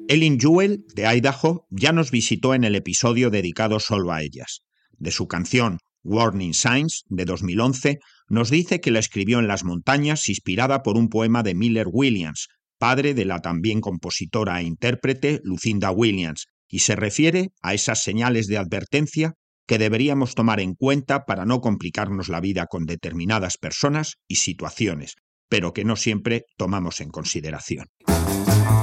Eileen Jewell, de Idaho, ya nos visitó en el episodio dedicado solo a ellas. De su canción Warning Signs, de 2011, nos dice que la escribió en las montañas inspirada por un poema de Miller Williams, padre de la también compositora e intérprete Lucinda Williams, y se refiere a esas señales de advertencia que deberíamos tomar en cuenta para no complicarnos la vida con determinadas personas y situaciones, pero que no siempre tomamos en consideración.